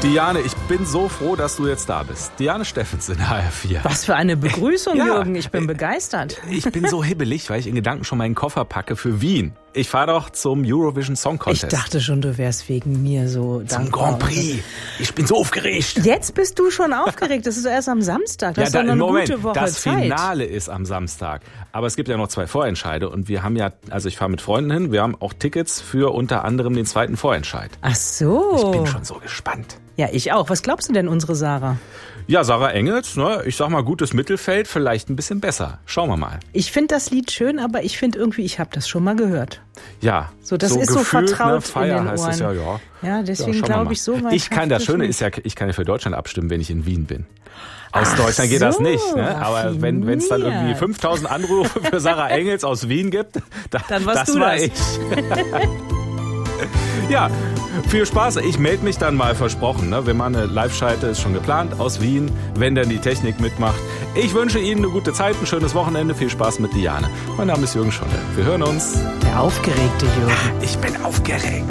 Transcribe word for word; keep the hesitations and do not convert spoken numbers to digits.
Diane, ich bin so froh, dass du jetzt da bist. Diane Steffens in H R vier. Was für eine Begrüßung, Ja. Jürgen. Ich bin begeistert. Ich bin so hibbelig, weil ich in Gedanken schon meinen Koffer packe für Wien. Ich fahre doch zum Eurovision Song Ich Contest. dachte schon, du wärst wegen mir so zum dankbar. Grand Prix. Ich bin so aufgeregt. Jetzt bist du schon aufgeregt. Das ist erst am Samstag. Das Ja, ist da, doch noch eine Moment, gute Woche das Zeit. Finale ist am Samstag. Aber es gibt ja noch zwei Vorentscheide und wir haben ja, also ich fahre mit Freunden hin, wir haben auch Tickets für unter anderem den zweiten Vorentscheid. Ach so. Ich bin schon so gespannt. Ja, ich auch. Was glaubst du denn, unsere Sarah? Ja, Sarah Engels, ne, ich sag mal gutes Mittelfeld, vielleicht ein bisschen besser. Schauen wir mal. Ich finde das Lied schön, aber ich finde irgendwie, ich habe das schon mal gehört. Ja, So, das ist so gefühlt, vertraut ne, Feier in den heißt es ja, Ohren. ja. Ja, deswegen schauen wir glaube mal. ich, so weit Ich kann, das schafft Schöne es ist ja, ich kann ja für Deutschland abstimmen, wenn ich in Wien bin. Aus Ach Deutschland geht das so, nicht, ne? Aber wenn es dann irgendwie raffiniert. fünftausend Anrufe für Sarah Engels aus Wien gibt, da, Dann warst das du war das. ich. Ja, viel Spaß. Ich melde mich dann mal, versprochen. Ne? Wir machen eine Live-Schalte, ist schon geplant, aus Wien, wenn dann die Technik mitmacht. Ich wünsche Ihnen eine gute Zeit, ein schönes Wochenende. Viel Spaß mit Diane. Mein Name ist Jürgen Scholle. Wir hören uns. Der aufgeregte Jürgen. Ich bin aufgeregt.